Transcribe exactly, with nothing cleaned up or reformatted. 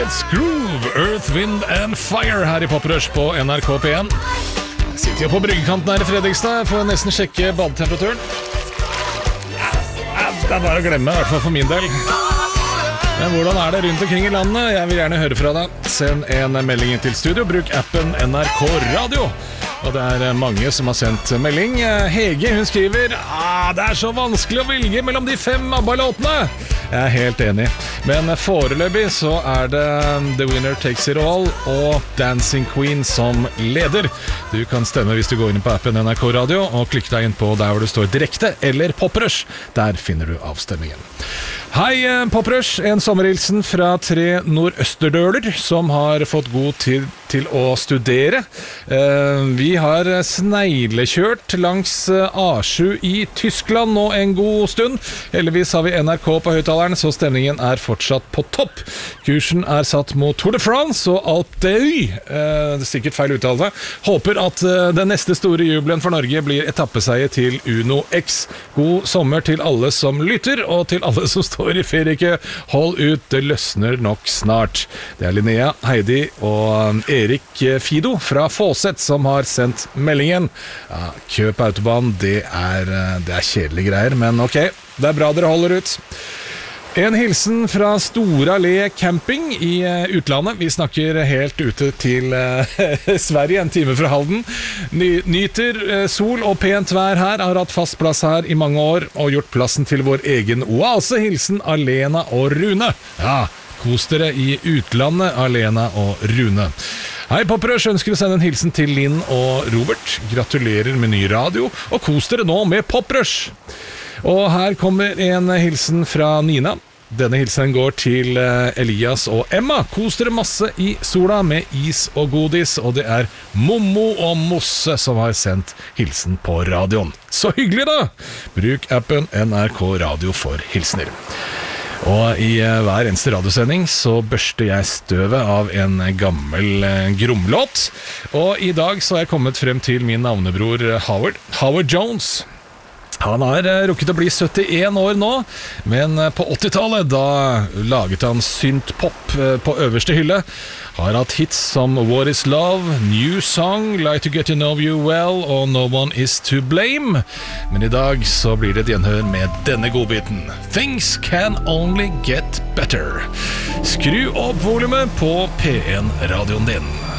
Let's groove, Earth, Wind and Fire her i Poprush på N R K P en. Jeg sitter jo på bryggekanten her i Fredrikstad. Jeg får nesten sjekke badetemperaturen. Ja, det er bare å glemme, i hvert fall for min del. Men hvordan er det rundt omkring i landet? Jeg vil gjerne høre fra deg. Send en melding inn til studio. Bruk appen N R K Radio. Og det er mange som har sendt melding. Hege, hun skriver ah, det er så vanskelig å velge mellom de fem ABBA-låtene. Jeg er helt enig. Men foreløpig så er det The Winner Takes It All og Dancing Queen som leder. Du kan stemme hvis du går inn på appen N R K Radio og klikker deg inn på der hvor det står direkte eller Poprush. Der finner du avstemningen. Hei Poprush, en sommerhilsen fra tre nordøsterdøler som har fått god tid til å studere. Vi har sneglekjørt langs A sju i Tyskland nå en god stund. Heldigvis har vi N R K på høyttaleren, så stemningen er fortsatt på topp. Kursen er satt mot Tour de France og Alpe d'Huez. Det er sikkert feil uttale. Håper at den neste store jubelen for Norge blir etappeseier til Uno X. God sommer til alle som lytter, og til alle som står i feriekø. Hold ut, det løsner nok snart. Det er Linnea, Heidi og Erik Fido fra Fåset som har sendt meldingen. Ja, kø på autobahn, det er, det er kjedelige greier, men ok, det er bra dere holder ut. En hilsen fra Stora Le Camping i utlandet. Vi snakker helt ute til Sverige, en time fra Halden. Ny, nyter sol og pent vær her, har hatt fast plass her i mange år og gjort plassen til vår egen oase. Hilsen Alena og Rune. Ja, kos dere i utlandet, Alena og Rune. Hei Poprush, ønsker å sende en hilsen til Linn og Robert. Gratulerer med ny radio, og kos dere nå med Poprush. Og her kommer en hilsen fra Nina. Denne hilsen går til Elias og Emma. Kos dere masse i sola med is og godis, og det er Momo og Mosse som har sendt hilsen på radioen. Så hyggelig da! Bruk appen N R K Radio for hilsener. Og i hver eneste radiosending så børster jeg støvet av en gammel gromlåt. Og i dag så har jeg kommet frem til min navnebror Howard, Howard Jones. Han har rukket å bli syttien år nå, men på åttitallet da laget han synth-pop på øverste hylle. Har hatt hits som What is Love, New Song, Like to Get to Know You Well og No One Is to Blame. Men i dag så blir det et gjenhør med denne godbiten. Things Can Only Get Better. Skru opp volumet på P en-radioen din.